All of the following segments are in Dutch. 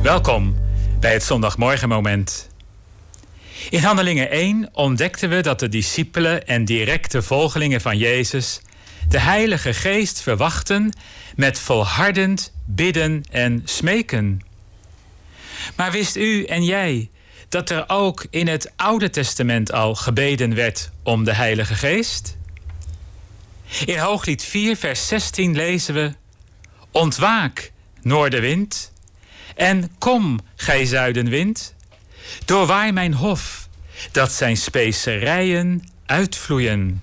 Welkom bij het Zondagmorgenmoment. In Handelingen 1 ontdekten we dat de discipelen en directe volgelingen van Jezus de Heilige Geest verwachten met volhardend bidden en smeken. Maar wist u en jij dat er ook in het Oude Testament al gebeden werd om de Heilige Geest? In Hooglied 4 vers 16 lezen we: Ontwaak, noordenwind, en kom, gij zuidenwind, doorwaai mijn hof, dat zijn specerijen uitvloeien.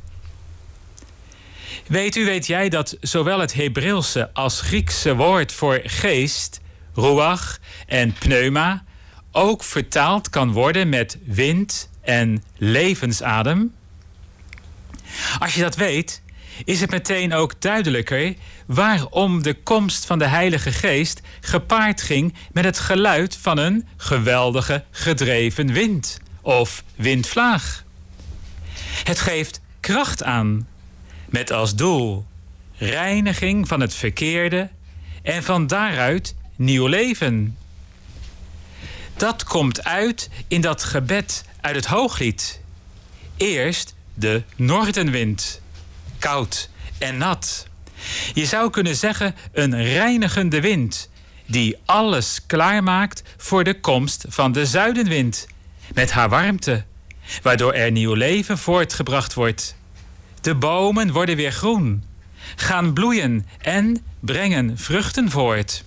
Weet jij dat zowel het Hebreeuwse als Griekse woord voor geest, ruach en pneuma, ook vertaald kan worden met wind en levensadem? Als je dat weet, is het meteen ook duidelijker waarom de komst van de Heilige Geest gepaard ging met het geluid van een geweldige gedreven wind of windvlaag. Het geeft kracht aan, met als doel reiniging van het verkeerde en van daaruit nieuw leven. Dat komt uit in dat gebed uit het Hooglied. Eerst de noordenwind, koud en nat. Je zou kunnen zeggen een reinigende wind die alles klaarmaakt voor de komst van de zuidenwind met haar warmte, waardoor er nieuw leven voortgebracht wordt. De bomen worden weer groen, gaan bloeien en brengen vruchten voort.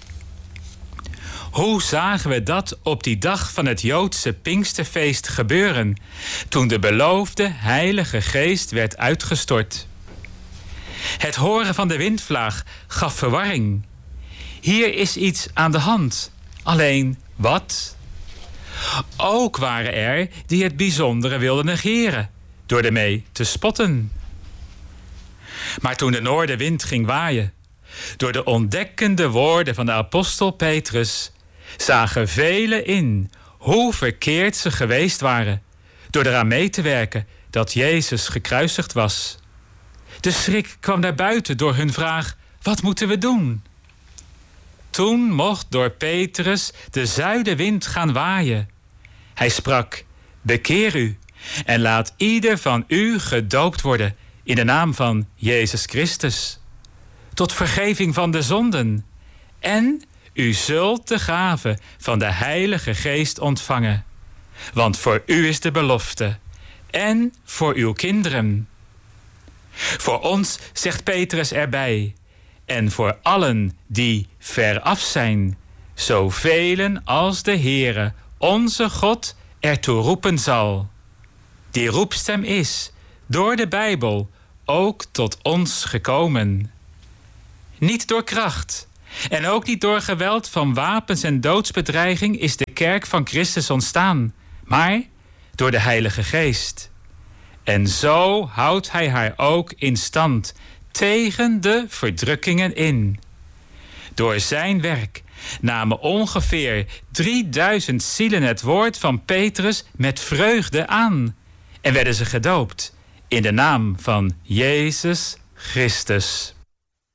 Hoe zagen we dat op die dag van het Joodse Pinksterfeest gebeuren, toen de beloofde Heilige Geest werd uitgestort? Het horen van de windvlaag gaf verwarring. Hier is iets aan de hand. Alleen wat? Ook waren er die het bijzondere wilden negeren, door ermee te spotten. Maar toen de noordenwind ging waaien, door de ontdekkende woorden van de apostel Petrus, zagen velen in hoe verkeerd ze geweest waren, door eraan mee te werken dat Jezus gekruisigd was. De schrik kwam naar buiten door hun vraag: wat moeten we doen? Toen mocht door Petrus de zuidenwind gaan waaien. Hij sprak: bekeer u en laat ieder van u gedoopt worden in de naam van Jezus Christus, tot vergeving van de zonden. En u zult de gave van de Heilige Geest ontvangen. Want voor u is de belofte en voor uw kinderen. Voor ons, zegt Petrus erbij, en voor allen die veraf zijn, zovelen als de Heere, onze God, ertoe roepen zal. Die roepstem is, door de Bijbel, ook tot ons gekomen. Niet door kracht en ook niet door geweld van wapens en doodsbedreiging is de kerk van Christus ontstaan, maar door de Heilige Geest. En zo houdt hij haar ook in stand tegen de verdrukkingen in. Door zijn werk namen ongeveer 3000 zielen het woord van Petrus met vreugde aan en werden ze gedoopt in de naam van Jezus Christus.